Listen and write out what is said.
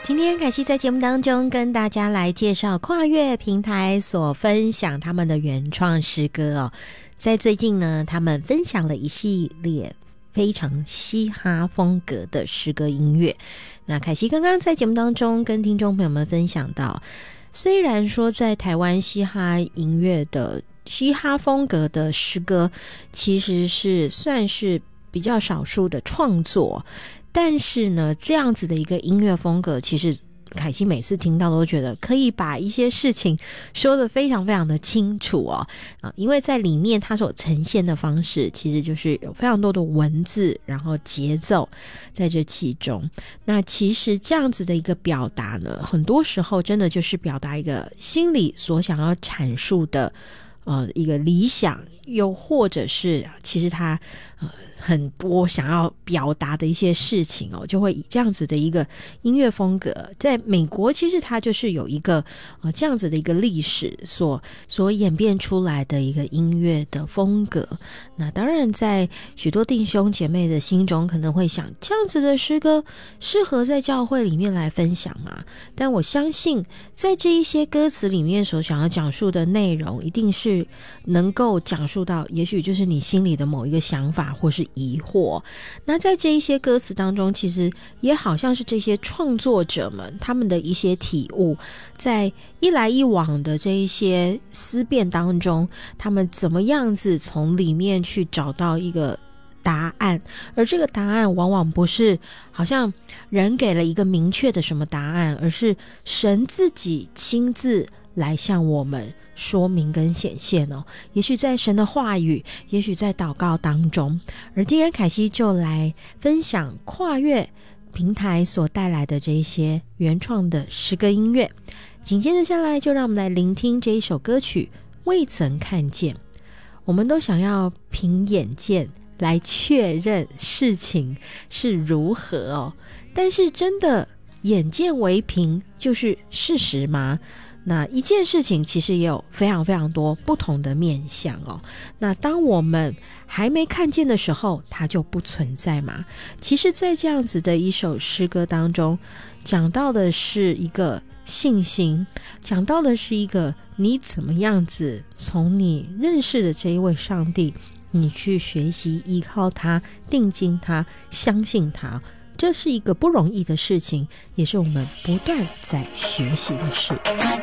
今天凯西在节目当中跟大家来介绍跨越平台所分享他们的原创诗歌哦。在最近呢，他们分享了一系列非常嘻哈风格的诗歌音乐。那凯西刚刚在节目当中跟听众朋友们分享到，虽然说在台湾嘻哈音乐的嘻哈风格的诗歌其实是算是比较少数的创作，但是呢，这样子的一个音乐风格，其实凯西每次听到都觉得可以把一些事情说得非常非常的清楚哦。因为在里面它所呈现的方式，其实就是有非常多的文字，然后节奏在这其中。那其实这样子的一个表达呢，很多时候真的就是表达一个心里所想要阐述的一个理想，又或者是其实他很多想要表达的一些事情哦，就会以这样子的一个音乐风格。在美国其实它就是有一个这样子的一个历史所演变出来的一个音乐的风格。那当然在许多弟兄姐妹的心中可能会想，这样子的诗歌适合在教会里面来分享吗？但我相信在这一些歌词里面所想要讲述的内容，一定是能够讲述到也许就是你心里的某一个想法或是疑惑。那在这一些歌词当中，其实也好像是这些创作者们他们的一些体悟，在一来一往的这一些思辨当中，他们怎么样子从里面去找到一个答案。而这个答案往往不是好像人给了一个明确的什么答案，而是神自己亲自来向我们说明跟显现哦。也许在神的话语，也许在祷告当中。而今天凯西就来分享跨越平台所带来的这一些原创的诗歌音乐。紧接着下来就让我们来聆听这一首歌曲《未曾看见》。我们都想要凭眼见来确认事情是如何哦，但是真的眼见为凭就是事实吗？那一件事情其实也有非常非常多不同的面向哦。那当我们还没看见的时候，它就不存在嘛。其实在这样子的一首诗歌当中，讲到的是一个信心，讲到的是一个你怎么样子从你认识的这一位上帝，你去学习依靠他，定睛他，相信他。这是一个不容易的事情，也是我们不断在学习的事。